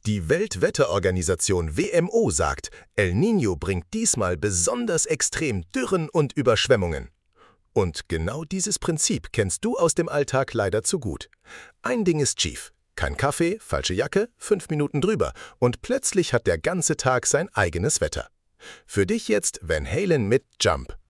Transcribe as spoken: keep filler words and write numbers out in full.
Die Weltwetterorganisation W M O sagt, El Niño bringt diesmal besonders extrem Dürren und Überschwemmungen. Und genau dieses Prinzip kennst du aus dem Alltag leider zu gut. Ein Ding ist schief. Kein Kaffee, falsche Jacke, fünf Minuten drüber und plötzlich hat der ganze Tag sein eigenes Wetter. Für dich jetzt Van Halen mit Jump.